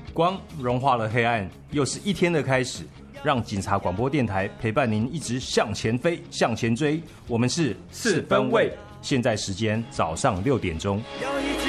光融化了黑暗，又是一天的开始。让警察广播电台陪伴您一直向前飞，向前追。我们是 4分卫， 现在时间早上6点钟。 有一句